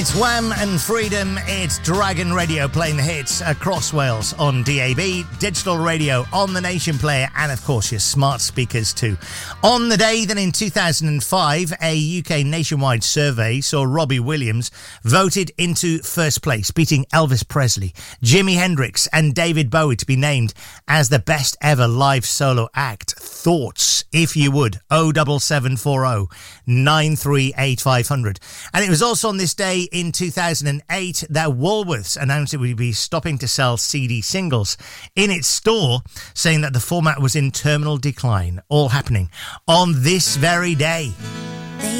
It's Wham and Freedom. It's Dragon Radio playing the hits across Wales on DAB, digital radio on the Nation Player, and of course your smart speakers too. On the day that in 2005, a UK nationwide survey saw Robbie Williams voted into first place, beating Elvis Presley, Jimi Hendrix and David Bowie to be named as the best ever live solo act. Thoughts, if you would, 07740 938 500. And it was also on this day in 2008 that Woolworths announced it would be stopping to sell CD singles in its store, saying that the format was in terminal decline. All happening on this very day.